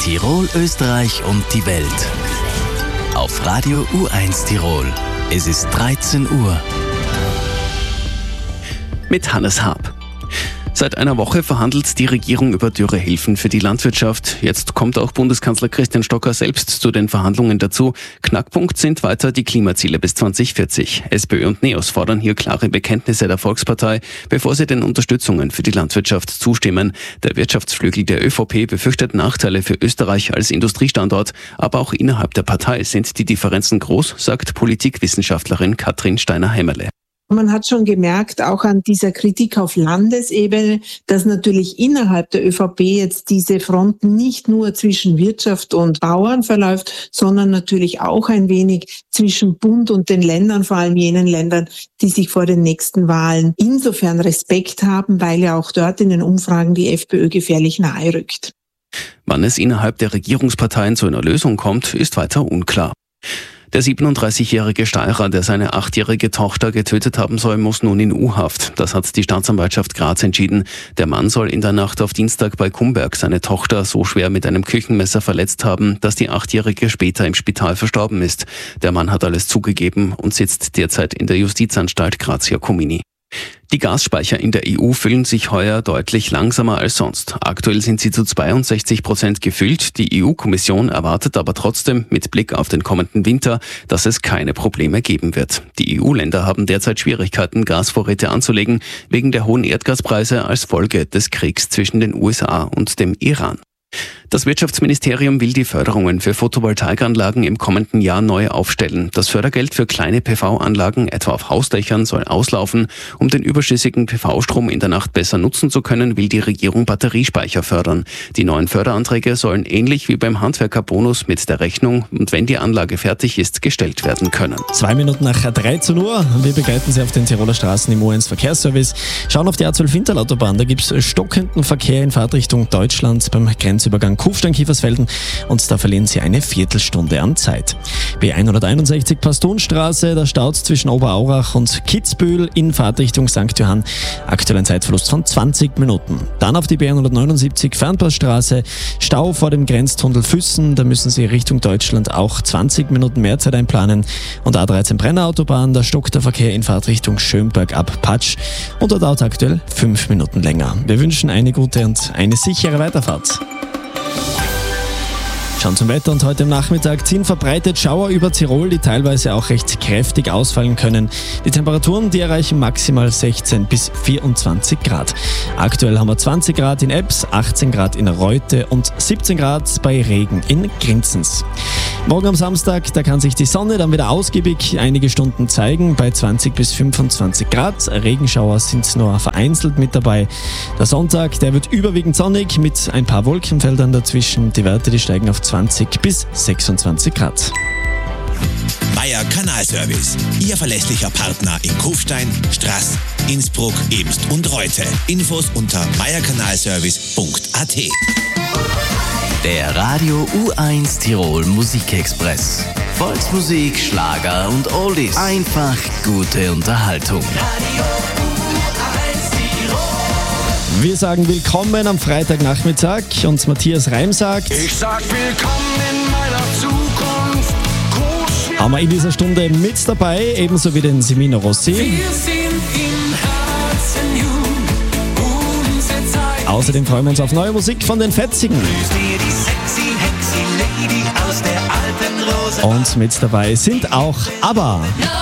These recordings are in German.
Tirol, Österreich und die Welt. Auf Radio U1 Tirol. Es ist 13 Uhr. Mit Hannes Haab. Seit einer Woche verhandelt die Regierung über Dürrehilfen für die Landwirtschaft. Jetzt kommt auch Bundeskanzler Christian Stocker selbst zu den Verhandlungen dazu. Knackpunkt sind weiter die Klimaziele bis 2040. SPÖ und NEOS fordern hier klare Bekenntnisse der Volkspartei, bevor sie den Unterstützungen für die Landwirtschaft zustimmen. Der Wirtschaftsflügel der ÖVP befürchtet Nachteile für Österreich als Industriestandort. Aber auch innerhalb der Partei sind die Differenzen groß, sagt Politikwissenschaftlerin Katrin Steiner-Hämmerle. Man hat schon gemerkt, auch an dieser Kritik auf Landesebene, dass natürlich innerhalb der ÖVP jetzt diese Front nicht nur zwischen Wirtschaft und Bauern verläuft, sondern natürlich auch ein wenig zwischen Bund und den Ländern, vor allem jenen Ländern, die sich vor den nächsten Wahlen insofern Respekt haben, weil ja auch dort in den Umfragen die FPÖ gefährlich nahe rückt. Wann es innerhalb der Regierungsparteien zu einer Lösung kommt, ist weiter unklar. Der 37-jährige Steirer, der seine 8-jährige Tochter getötet haben soll, muss nun in U-Haft. Das hat die Staatsanwaltschaft Graz entschieden. Der Mann soll in der Nacht auf Dienstag bei Kumberg seine Tochter so schwer mit einem Küchenmesser verletzt haben, dass die 8-jährige später im Spital verstorben ist. Der Mann hat alles zugegeben und sitzt derzeit in der Justizanstalt Grazia-Comini. Die Gasspeicher in der EU füllen sich heuer deutlich langsamer als sonst. Aktuell sind sie zu 62% gefüllt. Die EU-Kommission erwartet aber trotzdem mit Blick auf den kommenden Winter, dass es keine Probleme geben wird. Die EU-Länder haben derzeit Schwierigkeiten, Gasvorräte anzulegen, wegen der hohen Erdgaspreise als Folge des Kriegs zwischen den USA und dem Iran. Das Wirtschaftsministerium will die Förderungen für Photovoltaikanlagen im kommenden Jahr neu aufstellen. Das Fördergeld für kleine PV-Anlagen, etwa auf Hausdächern, soll auslaufen. Um den überschüssigen PV-Strom in der Nacht besser nutzen zu können, will die Regierung Batteriespeicher fördern. Die neuen Förderanträge sollen ähnlich wie beim Handwerkerbonus mit der Rechnung und wenn die Anlage fertig ist, gestellt werden können. 2 Minuten nach 13 Uhr. Wir begleiten Sie auf den Tiroler Straßen im U1 Verkehrsservice. Schauen auf die A12-Hinterlautobahn. Da gibt es stockenden Verkehr in Fahrtrichtung Deutschland beim Grenzübergang Kufstein-Kiefersfelden und da verlieren Sie eine Viertelstunde an Zeit. B161 Pastonstraße, da staut zwischen Oberaurach und Kitzbühel in Fahrtrichtung St. Johann. Aktuell ein Zeitverlust von 20 Minuten. Dann auf die B179 Fernpassstraße, Stau vor dem Grenztunnel Füssen, da müssen Sie Richtung Deutschland auch 20 Minuten mehr Zeit einplanen. Und A13 Brennerautobahn, da stockt der Verkehr in Fahrtrichtung Schönberg ab Patsch und da dauert aktuell 5 Minuten länger. Wir wünschen eine gute und eine sichere Weiterfahrt. Schauen zum Wetter und heute am Nachmittag ziehen verbreitet Schauer über Tirol, die teilweise auch recht kräftig ausfallen können. Die Temperaturen, die erreichen maximal 16 bis 24 Grad. Aktuell haben wir 20 Grad in Ebbs, 18 Grad in Reute und 17 Grad bei Regen in Grinzens. Morgen am Samstag, da kann sich die Sonne dann wieder ausgiebig einige Stunden zeigen, bei 20 bis 25 Grad. Regenschauer sind nur vereinzelt mit dabei. Der Sonntag, der wird überwiegend sonnig mit ein paar Wolkenfeldern dazwischen. Die Werte, die steigen auf 20 bis 26 Grad. Meier Kanalservice, Ihr verlässlicher Partner in Kufstein, Straß, Innsbruck, Eemst und Reute. Infos unter meierkanalservice.at. Der Radio U1 Tirol Musikexpress. Volksmusik, Schlager und Oldies. Einfach gute Unterhaltung. Radio U1 Tirol. Wir sagen willkommen am Freitagnachmittag und Matthias Reim sagt: Ich sag willkommen in meiner Zukunft. Haben wir in dieser Stunde mit dabei, ebenso wie den Semino Rossi. Wir sind im Herzen jung, unsere Zeit. Außerdem freuen wir uns auf neue Musik von den Fetzigen. Die sexy, hexy Lady aus der alten Rose. Und mit dabei sind auch ABBA.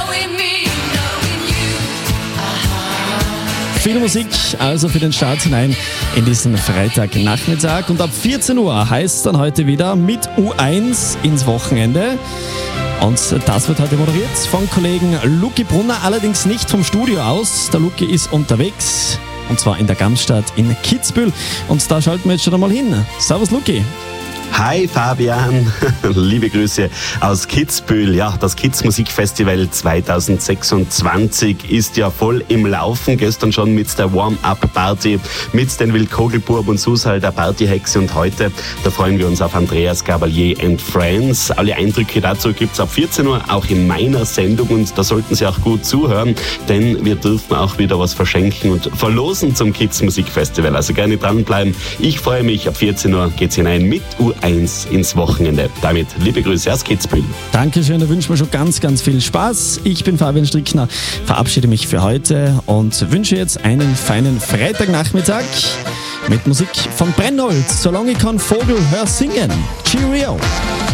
Viel Musik also für den Start hinein in diesen Freitagnachmittag. Und ab 14 Uhr heißt es dann heute wieder mit U1 ins Wochenende. Und das wird heute moderiert vom Kollegen Luki Brunner, allerdings nicht vom Studio aus. Der Luki ist unterwegs, und zwar in der Gamsstadt in Kitzbühel. Und da schalten wir jetzt schon einmal hin. Servus Luki. Hi Fabian, liebe Grüße aus Kitzbühel. Ja, das Kids Musikfestival 2026 ist ja voll im Laufen. Gestern schon mit der Warm-Up-Party, mit den Wildkogelburb und Susal, der Partyhexe, und heute, da freuen wir uns auf Andreas Gabalier and Friends. Alle Eindrücke dazu gibt's ab 14 Uhr auch in meiner Sendung und da sollten Sie auch gut zuhören, denn wir dürfen auch wieder was verschenken und verlosen zum Kids Musikfestival. Also gerne dranbleiben. Ich freue mich, ab 14 Uhr geht's hinein mit U1 U1 ins Wochenende. Damit liebe Grüße aus Kitzbühel. Dankeschön, da wünschen wir schon ganz, ganz viel Spaß. Ich bin Fabian Strickner, verabschiede mich für heute und wünsche jetzt einen feinen Freitagnachmittag mit Musik von Brennholz. Solange ich kann Vogel hör singen. Cheerio!